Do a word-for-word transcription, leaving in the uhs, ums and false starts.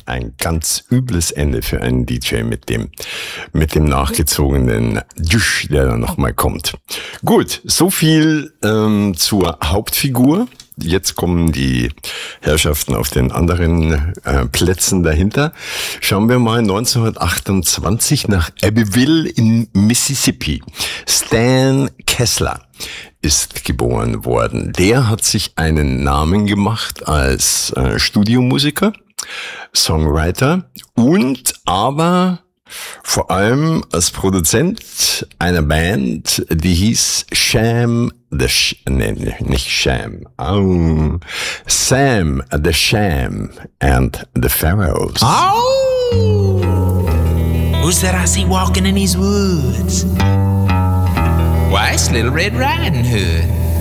ein ganz übles Ende für einen D J mit dem, mit dem nachgezogenen Dusch, der dann nochmal kommt. Gut, so viel ähm, zur Hauptfigur. Jetzt kommen die Herrschaften auf den anderen äh, Plätzen dahinter. Schauen wir mal neunzehnhundertachtundzwanzig nach Abbeville in Mississippi. Stan Kessler ist geboren worden. Der hat sich einen Namen gemacht als äh, Studiomusiker, Songwriter und aber vor allem als Produzent einer Band, die hieß Sham the Sh- nee, nicht Sham, oh, Sam the Sham and the Pharaohs. Oh! Who's that I see walking in these woods? Why, it's Little Red Riding Hood.